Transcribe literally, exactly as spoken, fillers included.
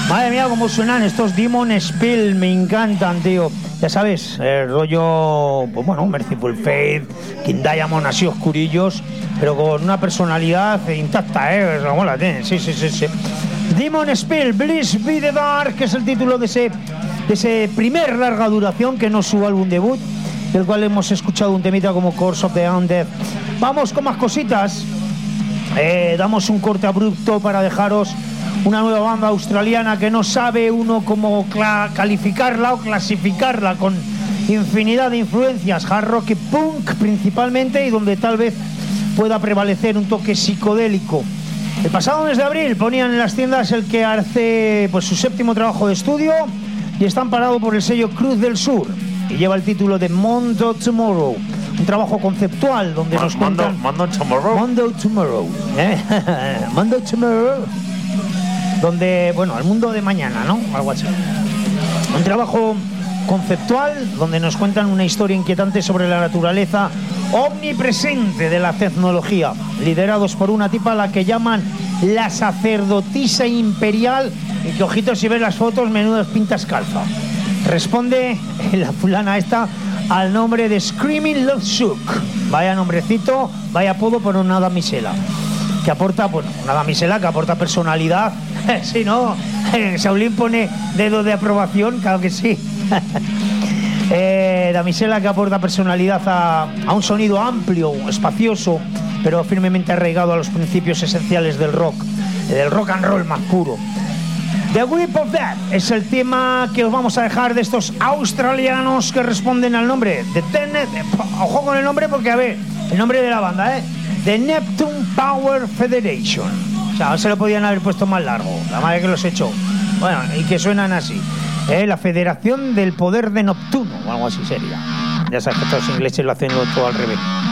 Madre mía, cómo suenan estos Demon Spill, me encantan, tío. Ya sabes, el rollo, pues bueno, Merciful Fate, King Diamond, así oscurillos, pero con una personalidad intacta, ¿eh? Como la tienen, sí, sí, sí, sí. Demon Spill, Bliss Be the Dark, que es el título de ese, de ese primer larga duración, que no es su álbum debut, del cual hemos escuchado un temita como Curse of the Undead. Vamos con más cositas. Eh, damos un corte abrupto para dejaros una nueva banda australiana que no sabe uno cómo cla- calificarla o clasificarla, con infinidad de influencias, hard rock y punk principalmente, y donde tal vez pueda prevalecer un toque psicodélico. El pasado mes de abril ponían en las tiendas el que hace pues su séptimo trabajo de estudio y está amparado por el sello Cruz del Sur y lleva el título de Mondo Tomorrow, un trabajo conceptual donde nos cuentan Mondo Tomorrow Mondo Tomorrow, ¿eh? Mondo Tomorrow, donde, bueno, el mundo de mañana, ¿no? Algo así. Un trabajo conceptual donde nos cuentan una historia inquietante sobre la naturaleza omnipresente de la tecnología, liderados por una tipa a la que llaman la sacerdotisa imperial, y que, ojito, si ves las fotos, menudas pintas calza. Responde la fulana esta al nombre de Screaming Love Shook. Vaya nombrecito, vaya apodo, por una damisela que aporta, bueno, una damisela que aporta personalidad. Si no, Shaolin pone dedo de aprobación, claro que sí. eh, damisela que aporta personalidad a, a un sonido amplio, espacioso, pero firmemente arraigado a los principios esenciales del rock, del rock and roll más puro. The Whip of Death es el tema que os vamos a dejar de estos australianos que responden al nombre de Tenet. Ojo con el nombre, porque, a ver, el nombre de la banda, ¿eh? The Neptune Power Federation. O sea, no se lo podían haber puesto más largo, la madre que los echó. Bueno, y que suenan así, ¿eh? La Federación del Poder de Neptuno, o algo así sería. Ya sabes que todos los ingleses lo hacen todo al revés.